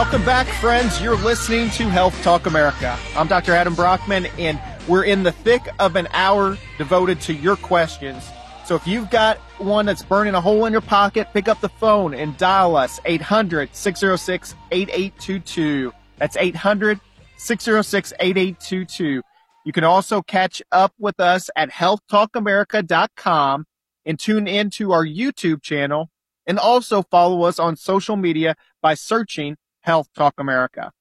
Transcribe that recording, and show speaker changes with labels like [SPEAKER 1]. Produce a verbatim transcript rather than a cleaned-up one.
[SPEAKER 1] Welcome back, friends. You're listening to Health Talk America. I'm Doctor Adam Brockman, and we're in the thick of an hour devoted to your questions. So if you've got one that's burning a hole in your pocket, pick up the phone and dial us, eight hundred, six oh six, eight eight two two. That's eight hundred, six oh six, eight eight two two. You can also catch up with us at health talk america dot com and tune in to our YouTube channel, and also follow us on social media by searching Health Talk America.